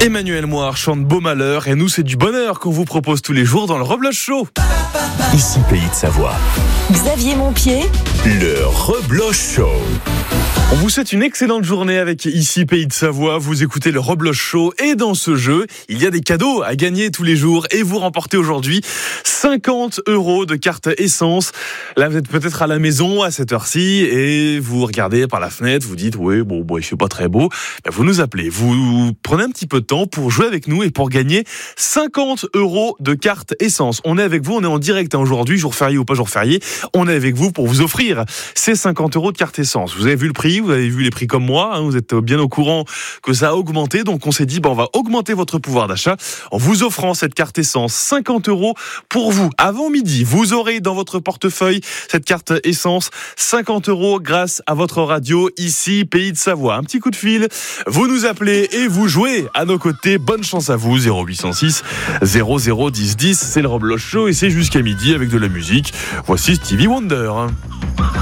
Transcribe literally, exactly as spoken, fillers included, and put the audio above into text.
Emmanuel Moire chante Beau Malheur et nous c'est du bonheur qu'on vous propose tous les jours dans le Reblochon Show. Ici Pays de Savoie. Xavier Montpied. Le Reblochon Show. On vous souhaite une excellente journée avec Ici Pays de Savoie. Vous écoutez le Reblochon Show et dans ce jeu, il y a des cadeaux à gagner tous les jours et vous remportez aujourd'hui cinquante euros de carte essence. Là, vous êtes peut-être à la maison à cette heure-ci et vous regardez par la fenêtre, vous dites oui, bon, bon, il fait pas très beau. Ben, vous nous appelez, vous prenez un petit peu de temps pour jouer avec nous et pour gagner cinquante euros de carte essence. On est avec vous, on est en direct hein, aujourd'hui, jour férié ou pas jour férié. On est avec vous pour vous offrir ces cinquante euros de carte essence. Vous avez vu le prix, vous avez vu les prix comme moi, hein, vous êtes bien au courant que ça a augmenté, donc on s'est dit, bon, on va augmenter votre pouvoir d'achat en vous offrant cette carte essence, cinquante euros pour vous. Avant midi, vous aurez dans votre portefeuille cette carte essence, cinquante euros grâce à votre radio, ici, Pays de Savoie. Un petit coup de fil, vous nous appelez et vous jouez à nos côtés. Bonne chance à vous, zéro huit cent six zéro zéro dix dix, c'est le Reblochon Show et c'est jusqu'à midi avec de la musique. Voici Stevie Wonder.